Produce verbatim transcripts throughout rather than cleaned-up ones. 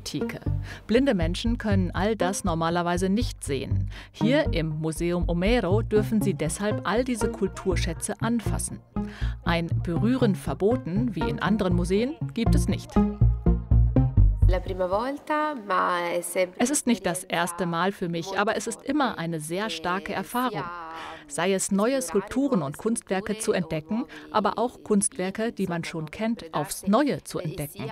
Antike. Blinde Menschen können all das normalerweise nicht sehen. Hier im Museum Omero dürfen sie deshalb all diese Kulturschätze anfassen. Ein Berühren verboten, wie in anderen Museen, gibt es nicht. Es ist nicht das erste Mal für mich, aber es ist immer eine sehr starke Erfahrung. Sei es neue Skulpturen und Kunstwerke zu entdecken, aber auch Kunstwerke, die man schon kennt, aufs Neue zu entdecken.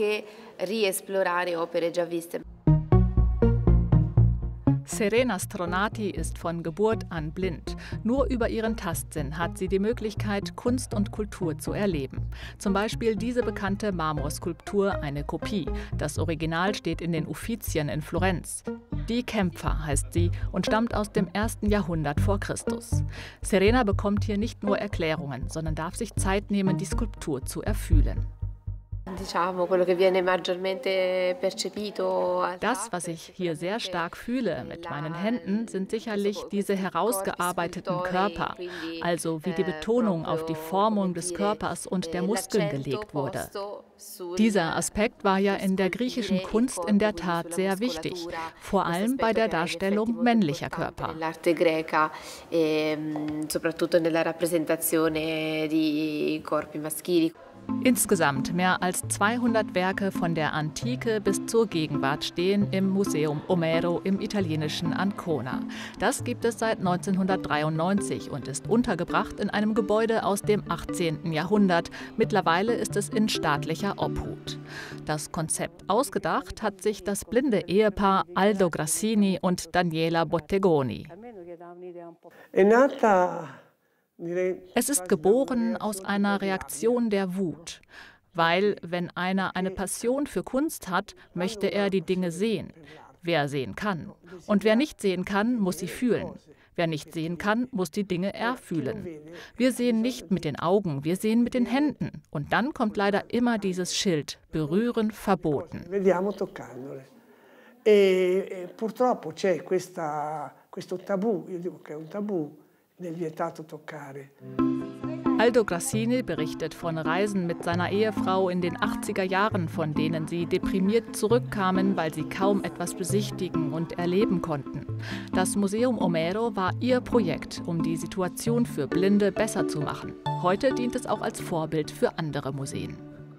Serena Stronati ist von Geburt an blind. Nur über ihren Tastsinn hat sie die Möglichkeit, Kunst und Kultur zu erleben. Zum Beispiel diese bekannte Marmorskulptur, eine Kopie. Das Original steht in den Uffizien in Florenz. Die Kämpfer heißt sie und stammt aus dem ersten Jahrhundert vor Christus. Serena bekommt hier nicht nur Erklärungen, sondern darf sich Zeit nehmen, die Skulptur zu erfühlen. Das, was ich hier sehr stark fühle mit meinen Händen, sind sicherlich diese herausgearbeiteten Körper, also wie die Betonung auf die Formung des Körpers und der Muskeln gelegt wurde. Dieser Aspekt war ja in der griechischen Kunst in der Tat sehr wichtig, vor allem bei der Darstellung männlicher Körper. Insgesamt mehr als zweihundert Werke von der Antike bis zur Gegenwart stehen im Museum Omero im italienischen Ancona. Das gibt es seit neunzehnhundertdreiundneunzig und ist untergebracht in einem Gebäude aus dem achtzehnten Jahrhundert. Mittlerweile ist es in staatlicher Obhut. Das Konzept ausgedacht hat sich das blinde Ehepaar Aldo Grassini und Daniela Bottegoni. Es ist geboren aus einer Reaktion der Wut, weil, wenn einer eine Passion für Kunst hat, möchte er die Dinge sehen. Wer sehen kann. Und wer nicht sehen kann, muss sie fühlen. Wer nicht sehen kann, muss die Dinge erfühlen. Wir sehen nicht mit den Augen, wir sehen mit den Händen. Und dann kommt leider immer dieses Schild, Berühren verboten. E purtroppo c'è questo tabù, io dico che è un tabù. Aldo Grassini berichtet von Reisen mit seiner Ehefrau in den achtziger Jahren, von denen sie deprimiert zurückkamen, weil sie kaum etwas besichtigen und erleben konnten. Das Museum Omero war ihr Projekt, um die Situation für Blinde besser zu machen. Heute dient es auch als Vorbild für andere Museen.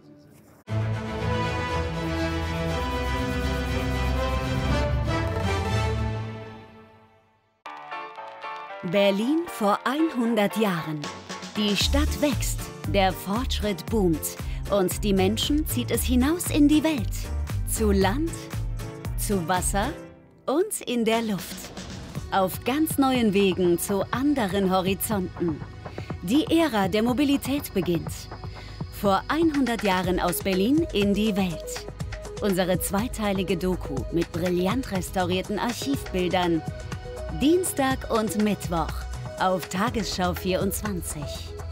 Berlin vor hundert Jahren. Die Stadt wächst, der Fortschritt boomt und die Menschen zieht es hinaus in die Welt. Zu Land, zu Wasser und in der Luft. Auf ganz neuen Wegen zu anderen Horizonten. Die Ära der Mobilität beginnt. Vor hundert Jahren aus Berlin in die Welt. Unsere zweiteilige Doku mit brillant restaurierten Archivbildern. Dienstag und Mittwoch auf Tagesschau vierundzwanzig.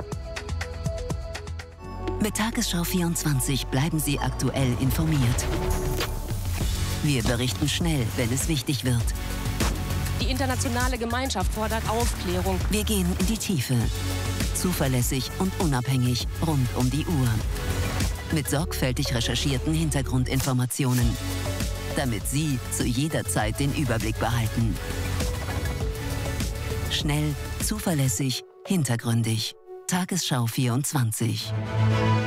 Mit Tagesschau vierundzwanzig bleiben Sie aktuell informiert. Wir berichten schnell, wenn es wichtig wird. Die internationale Gemeinschaft fordert Aufklärung. Wir gehen in die Tiefe. Zuverlässig und unabhängig rund um die Uhr. Mit sorgfältig recherchierten Hintergrundinformationen. Damit Sie zu jeder Zeit den Überblick behalten. Schnell, zuverlässig, hintergründig. Tagesschau vierundzwanzig.